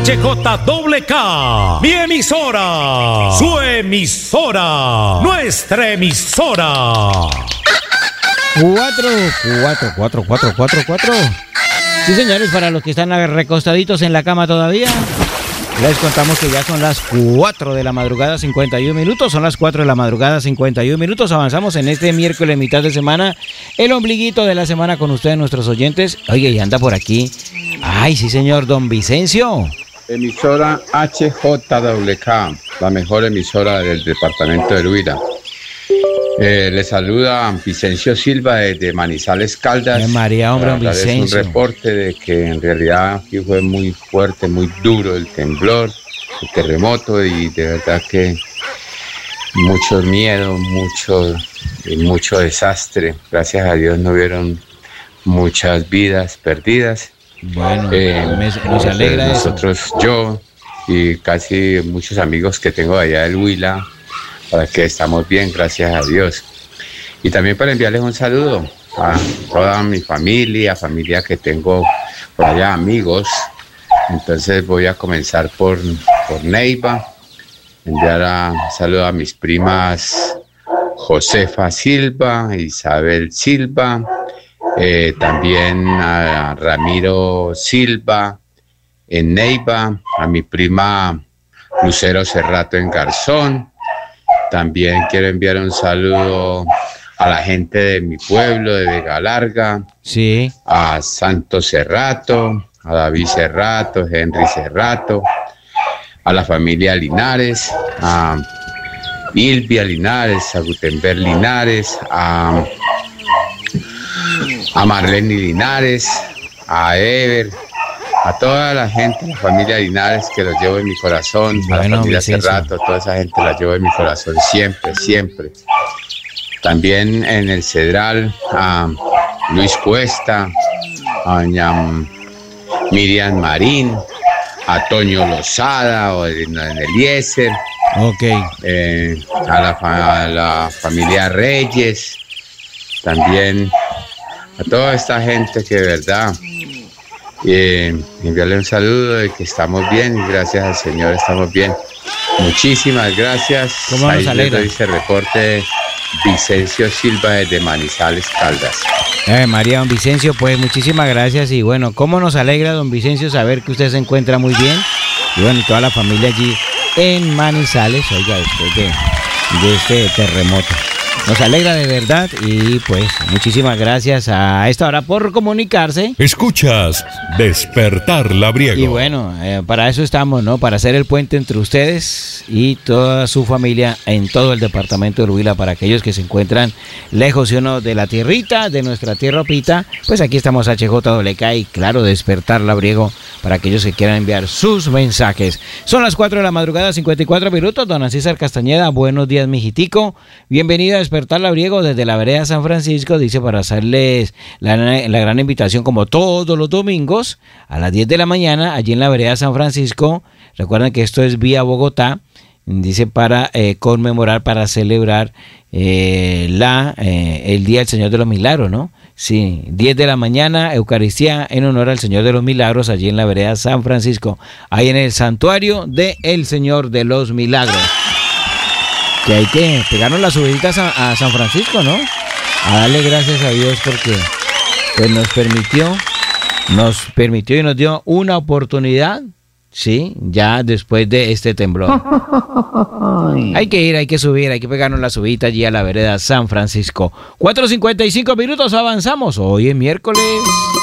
HJWK, mi emisora, su emisora, nuestra emisora. 4. Sí, señores, para los que están recostaditos en la cama todavía, les contamos que ya son las 4 de la madrugada, 51 minutos. Son las 4 de la madrugada, 51 minutos. Avanzamos en este miércoles, mitad de semana, el ombliguito de la semana con ustedes, nuestros oyentes. Oye, y anda por aquí. Ay, sí, señor, don Vicencio. Emisora HJWK, la mejor emisora del departamento de Huila. Le saluda Vicencio Silva desde Manizales, Caldas. María, hombre, don Vicencio. Es un reporte de que en realidad aquí fue muy fuerte, muy duro el temblor, el terremoto, y de verdad que mucho miedo, mucho desastre. Gracias a Dios no hubieron muchas vidas perdidas. Bueno, nos alegra nosotros, eso. Yo y casi muchos amigos que tengo allá del Huila, para que estamos bien, gracias a Dios. Y también para enviarles un saludo a toda mi familia que tengo por allá, amigos. Entonces voy a comenzar por Neiva, enviar un saludo a mis primas Josefa Silva, Isabel Silva, también a Ramiro Silva en Neiva, a mi prima Lucero Cerrato en Garzón. También quiero enviar un saludo a la gente de mi pueblo, de Vega Larga, sí, a Santos Cerrato, a David Cerrato, Henry Cerrato, a la familia Linares, a Ilvia Linares, a Gutenberg Linares, a Marlene Linares, a Ever, a toda la gente, la familia Linares, que los llevo en mi corazón, a la familia Cerrato, toda esa gente la llevo en mi corazón siempre. También en el Cedral, a Luis Cuesta, a doña Miriam Marín, a Toño Lozada, o en Eliezer, a la familia Reyes, también a toda esta gente que de verdad, enviarle un saludo de que estamos bien, y gracias al Señor estamos bien. Muchísimas gracias. ¿Cómo nos alegra? Ahí dice reporte Vicencio Silva desde Manizales, Caldas. María, don Vicencio, pues muchísimas gracias. Y bueno, cómo nos alegra, don Vicencio, saber que usted se encuentra muy bien. Y bueno, y toda la familia allí en Manizales, oiga, después de este terremoto. Nos alegra de verdad, y pues muchísimas gracias a esta hora por comunicarse. Escuchas Despertar Labriego. Y bueno, para eso estamos, ¿no? Para hacer el puente entre ustedes y toda su familia en todo el departamento de Huila. Para aquellos que se encuentran lejos, ¿sí o no?, de la tierrita, de nuestra tierropita, pues aquí estamos HJWK y claro, Despertar Labriego, para aquellos que quieran enviar sus mensajes. Son las 4 de la madrugada, 54 minutos. Don César Castañeda, buenos días, mijitico. Bienvenido a Despertar Labriego desde la vereda San Francisco, dice, para hacerles la gran invitación, como todos los domingos a las 10 de la mañana, allí en la vereda San Francisco. Recuerden que esto es vía Bogotá, dice, para conmemorar, para celebrar el Día del Señor de los Milagros, ¿no? Sí, 10 de la mañana, Eucaristía en honor al Señor de los Milagros, allí en la vereda San Francisco, ahí en el santuario del Señor de los Milagros. Que hay que pegarnos las subiditas a San Francisco, ¿no? A darle gracias a Dios porque pues nos permitió y nos dio una oportunidad, sí, ya después de este temblor. Hay que ir, hay que subir, hay que pegarnos la subidita allí a la vereda San Francisco. 4:55 minutos, avanzamos. Hoy es miércoles.